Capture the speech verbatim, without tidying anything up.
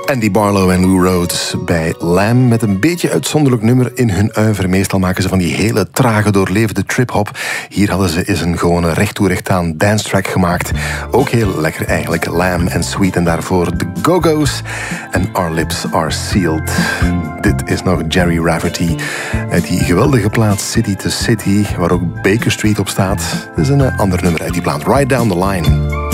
Andy Barlow en Lou Rhodes bij Lamb met een beetje uitzonderlijk nummer in hun uiver. Meestal maken ze van die hele trage, doorlevende trip-hop. Hier hadden ze eens een gewone recht toe recht aan dance track gemaakt. Ook heel lekker eigenlijk. Lamb en Sweet en daarvoor The Go-Go's en Our Lips Are Sealed. Dit is nog Jerry Rafferty uit die geweldige plaat City to City, waar ook Baker Street op staat. Dit is een ander nummer uit die plaat, Right Down the Line.